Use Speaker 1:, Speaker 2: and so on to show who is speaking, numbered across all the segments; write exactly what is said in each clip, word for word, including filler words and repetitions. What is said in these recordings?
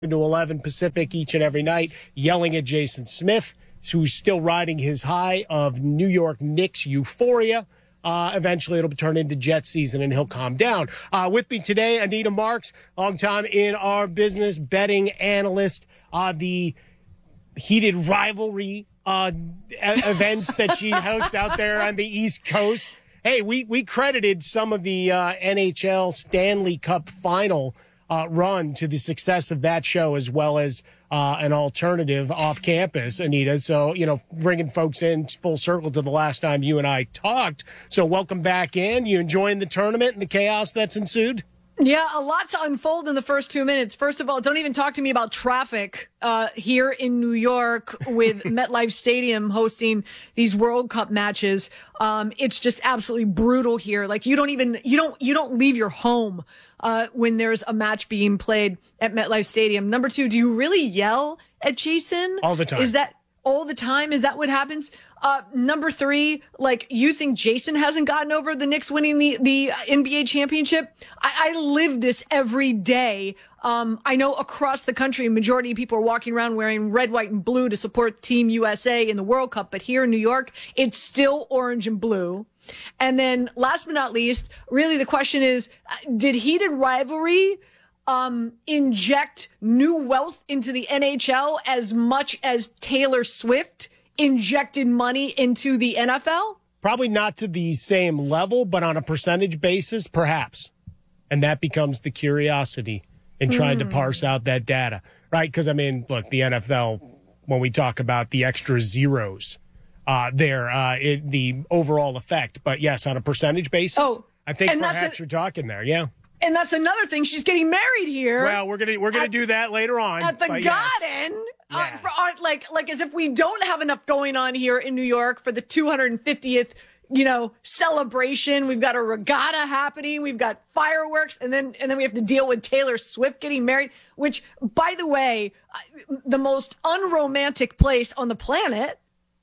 Speaker 1: to eleven Pacific each and every night, yelling at Jason Smith, who's still riding his high of New York Knicks euphoria. Uh, eventually, it'll turn into Jet season, and he'll calm down. Uh, with me today, Anita Marks, long time in our business, betting analyst. Uh, the heated rivalry uh, events that she hosts out there on the East Coast. Hey, we, we credited some of the uh, N H L Stanley Cup final uh, run to the success of that show, as well as uh, an alternative off campus, Anita. So, you know, bringing folks in full circle to the last time you and I talked. So welcome back in. You enjoying the tournament and the chaos that's ensued?
Speaker 2: Yeah, a lot to unfold in the first two minutes. First of all, don't even talk to me about traffic uh, here in New York with MetLife Stadium hosting these World Cup matches. Um, it's just absolutely brutal here. Like you don't even you don't you don't leave your home uh, when there's a match being played at MetLife Stadium. Number two, do you really yell at Jason
Speaker 1: all the time?
Speaker 2: Is that all the time? Is that what happens? Uh, number three, like, you think Jason hasn't gotten over the Knicks winning the, the N B A championship? I, I live this every day. Um, I know across the country, a majority of people are walking around wearing red, white, and blue to support Team U S A in the World Cup. But here in New York, it's still orange and blue. And then last but not least, really the question is, did heated rivalry um, inject new wealth into the N H L as much as Taylor Swift injected money into the N F L?
Speaker 1: Probably not to the same level, but on a percentage basis, perhaps. And that becomes the curiosity in trying mm. to parse out that data, right? Because, I mean, look, the N F L, when we talk about the extra zeros uh, there, uh, it, the overall effect. But, yes, on a percentage basis, oh, I think perhaps a- you're talking there, yeah.
Speaker 2: And that's another thing. She's getting married here.
Speaker 1: Well, we're gonna we're gonna at, do that later on
Speaker 2: at the
Speaker 1: Garden.
Speaker 2: Yes.
Speaker 1: Yeah.
Speaker 2: Uh, for, uh, like like as if we don't have enough going on here in New York for the two hundred fiftieth, you know, celebration. We've got a regatta happening. We've got fireworks, and then and then we have to deal with Taylor Swift getting married. Which, by the way, uh, the most unromantic place on the planet.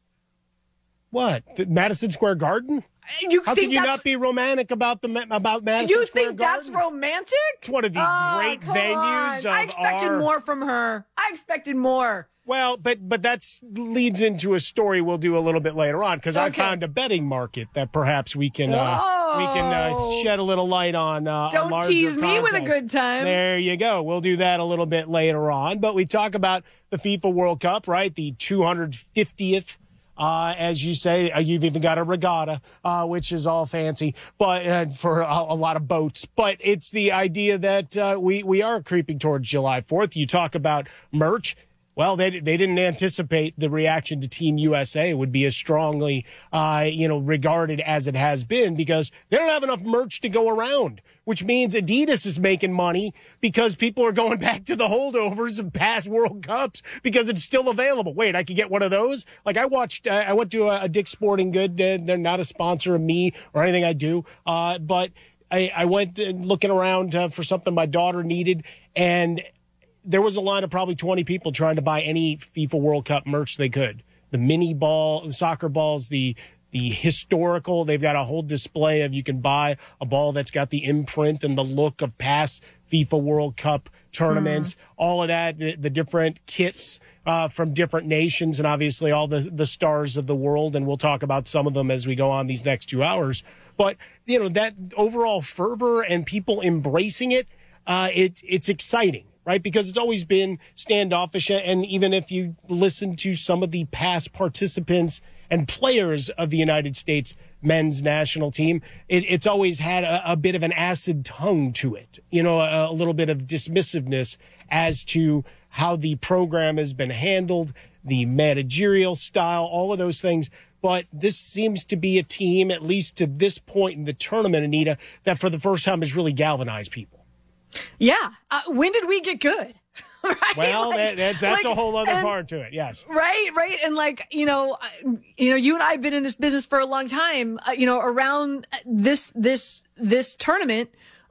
Speaker 1: What? The Madison Square Garden?
Speaker 2: You
Speaker 1: How can you not be romantic about the about Madison
Speaker 2: you
Speaker 1: Square
Speaker 2: think
Speaker 1: Garden?
Speaker 2: That's romantic?
Speaker 1: It's one of the
Speaker 2: oh,
Speaker 1: great
Speaker 2: come
Speaker 1: venues
Speaker 2: on.
Speaker 1: of
Speaker 2: I expected
Speaker 1: our...
Speaker 2: more from her. I expected more.
Speaker 1: Well, but but that leads into a story we'll do a little bit later on, because okay. I found a betting market that perhaps we can uh,
Speaker 2: oh.
Speaker 1: we can uh, shed a little light on. Uh,
Speaker 2: Don't
Speaker 1: a
Speaker 2: tease
Speaker 1: context.
Speaker 2: me with a good time.
Speaker 1: There you go. We'll do that a little bit later on. But we talk about the FIFA World Cup, right? The two hundred fiftieth. Uh, as you say, uh, you've even got a regatta, uh, which is all fancy, but uh, for a, a lot of boats. But it's the idea that uh, we we are creeping towards July fourth. You talk about merch. Well, they they didn't anticipate the reaction to Team U S A would be as strongly, uh, you know, regarded as it has been, because they don't have enough merch to go around, which means Adidas is making money because people are going back to the holdovers of past World Cups because it's still available. Wait, I could get one of those? Like I watched, uh, I went to a, a Dick's Sporting Good. Uh, they're not a sponsor of me or anything I do, uh, but I, I went looking around uh, for something my daughter needed, and there was a line of probably twenty people trying to buy any FIFA World Cup merch they could. The mini ball, the soccer balls, the the historical. They've got a whole display of you can buy a ball that's got the imprint and the look of past FIFA World Cup tournaments, mm. all of that, the, the different kits uh, from different nations, and obviously all the, the stars of the world. And we'll talk about some of them as we go on these next two hours. But, you know, that overall fervor and people embracing it, uh, it it's exciting. Right, because it's always been standoffish, and even if you listen to some of the past participants and players of the United States men's national team, it, it's always had a, a bit of an acid tongue to it, you know, a, a little bit of dismissiveness as to how the program has been handled, the managerial style, all of those things. But this seems to be a team, at least to this point in the tournament, Anita, that for the first time has really galvanized people.
Speaker 2: Yeah. Uh, when did we get good? Right?
Speaker 1: Well,
Speaker 2: like,
Speaker 1: that, that, that's
Speaker 2: like,
Speaker 1: a whole other
Speaker 2: and,
Speaker 1: part to it. Yes.
Speaker 2: Right. Right. And like, you know, you know, you and I have been in this business for a long time, uh, you know, around this, this, this tournament.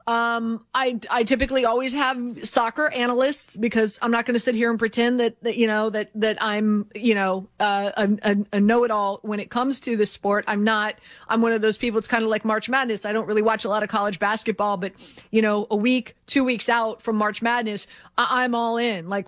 Speaker 2: Um, I, I typically always have soccer analysts because I'm not going to sit here and pretend that, that, you know, that, that I'm, you know, uh, a, a, a know-it-all when it comes to this sport. I'm not, I'm one of those people. It's kind of like March Madness. I don't really watch a lot of college basketball, but, you know, a week, two weeks out from March Madness, I, I'm all in. Like